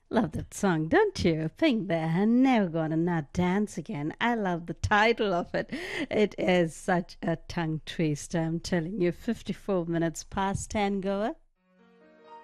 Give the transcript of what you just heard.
Love that song, don't you? Pink Bear, Never Gonna Not Dance Again. I love the title of it. It is such a tongue twister, I'm telling you. 54 minutes past 10, Goa.